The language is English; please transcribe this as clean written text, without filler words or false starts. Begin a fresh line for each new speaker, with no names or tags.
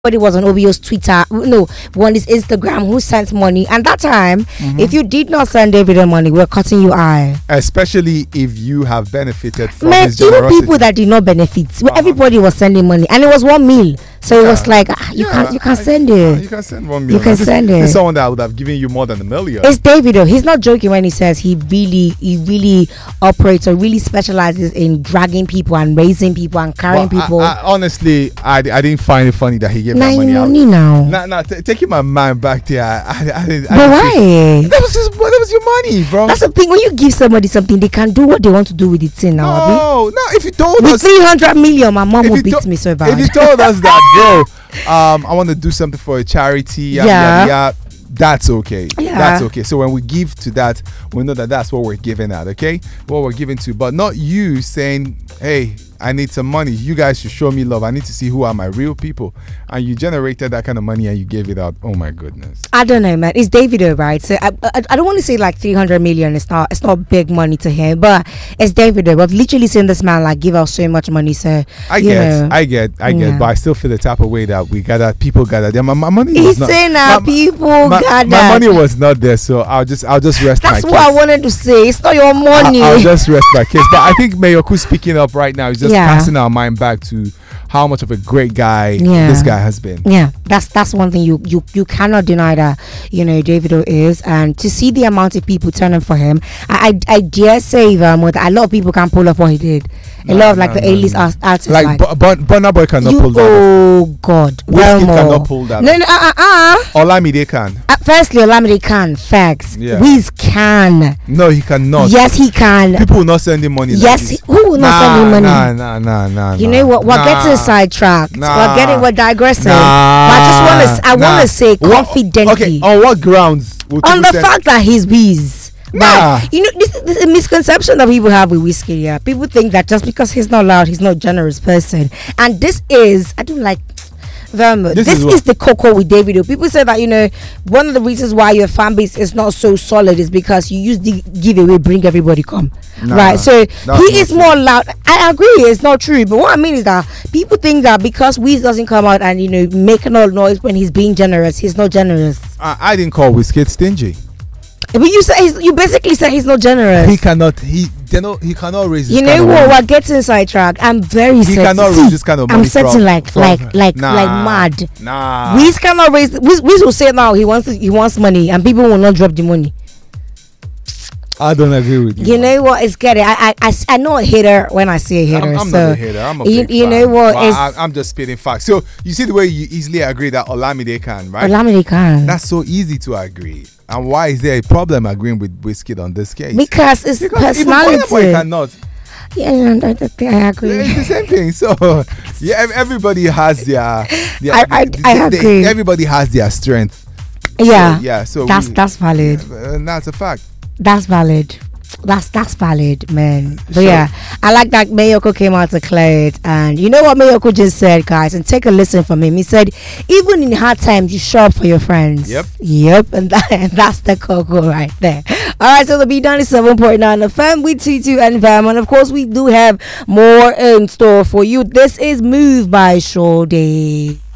everybody was on OVO's Twitter, no, on his Instagram, who sent money. And that time, if you did not send Davido money, we're cutting you eye.
Especially if you have benefited from
Man,
his
even
generosity.
people that did not benefit, everybody was sending money, and it was 1 mil. So it was like, you can send it.
You can send 1 million.
You can send it.
There's someone that would have given you more than $1 million.
It's Davido. He's not joking when he says he really operates or really specializes in dragging people and raising people and carrying people.
Honestly, I didn't find it funny that he gave that money out.
Now.
Taking my mind back there.
But why?
That was your money, bro.
That's the thing. When you give somebody something, they can do what they want to do with it.
No. If you told
with
us
300 million, my mom would beat me so bad.
If you told us that, bro, I want to do something for a charity. That's okay. That's okay. So when we give to that, we know that that's what we're giving out. Okay, what we're giving to, but not you saying, "Hey, I need some money. You guys should show me love. I need to see who are my real people." And you generated that kind of money and you gave it out. Oh my goodness.
I don't know, man. It's Davido, right? So I don't want to say like 300 million. It's not big money to him, but it's Davido. I've literally seen this man like give out so much money. So
I get. But I still feel the type of way that people gather. Yeah, my money.
He's saying that people gather.
My money was not there, so I'll just rest my case.
That's what I wanted to say. It's not your money.
I'll just rest my case. But I think Mayoku speaking up right now is just passing our mind back to how much of a great guy this guy has been.
Yeah, that's one thing you cannot deny that Davido is, and to see the amount of people turning for him, I dare say that a lot of people can pull off what he did. A lot of the A-list artists
like Burna Boy cannot pull that off.
Oh God,
Wizkid cannot pull that off. Olamide can.
Firstly, Olamide can. Facts. Wiz can.
No, he cannot.
Yes, he can.
People will not send him money.
Yes, who will not send him money?
Nah.
You know what? We're getting sidetracked. We're digressing. I want to say confidently.
Okay, on what grounds?
On the fact that he's Wiz. But this is a misconception that people have with Wizkid. Yeah, people think that just because he's not loud, he's not a generous person. And this is, I don't like them. This is the cocoa with Davido. People say that one of the reasons why your fan base is not so solid is because you use the giveaway, bring everybody come. Right, so he is more loud. I agree, it's not true, but what I mean is that people think that because Wiz doesn't come out and make no noise when he's being generous, he's not generous.
I didn't call Wizkid stingy.
But you basically say he's not generous.
He cannot raise this
kind of money. We're getting sidetracked. I'm very certain.
He cannot raise this kind of money.
I'm certain like mad.
Nah.
Wiz cannot raise. Wiz will say now he wants money and people will not drop the money.
I don't agree with you.
You know what? It's getting. I know a hater when I see a hater.
I'm not a hater. I'm a big fan.
You know what?
I'm just spitting facts. So you see the way you easily agree that Olamide can, right?
Olamide can.
That's so easy to agree. And why is there a problem agreeing with Wizkid on this case?
Because personality.
Even cannot.
Yeah, I agree.
It's the same thing. So everybody has their.
I agree.
Everybody has their strength.
Yeah.
So
that's valid.
And that's a fact.
That's valid. That's valid, man. But yeah, I like that Mayoko came out to clear it. And you know what Mayoko just said, guys, and take a listen from him. He said, even in hard times, you show up for your friends. Yep. And that's the cocoa right there. All right, so the B97.9 FM with Tutu and Vam. And of course, we do have more in store for you. This is Move by Shode.